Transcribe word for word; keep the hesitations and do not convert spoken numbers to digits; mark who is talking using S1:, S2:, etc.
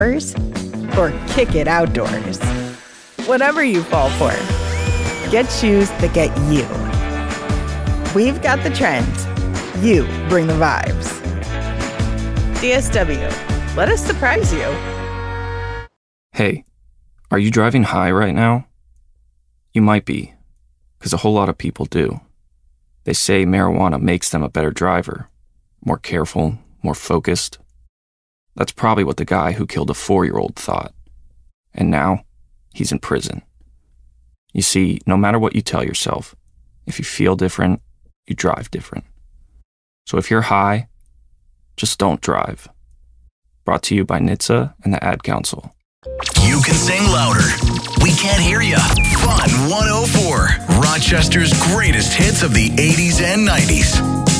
S1: or kick it outdoors. Whatever you fall for, get shoes that get you. We've got the trends. You bring the vibes. D S W, let us surprise you.
S2: Hey, are you driving high right now? You might be, because a whole lot of people do. They say marijuana makes them a better driver, more careful, more focused. That's probably what the guy who killed a four-year-old thought. And now, he's in prison. You see, no matter what you tell yourself, if you feel different, you drive different. So if you're high, just don't drive. Brought to you by N H T S A and the Ad Council.
S3: You can sing louder. We can't hear ya. Fun one oh four, Rochester's greatest hits of the eighties and nineties.